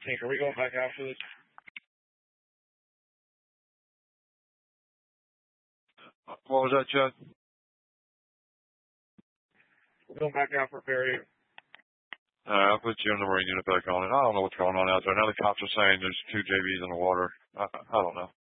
Tank, are we going back out for this? What was that, Chuck? We're going back out for Perry. I'll put you in the Marine unit back on it. I don't know what's going on out there. Now the cops are saying there's 2 JVs in the water. I don't know.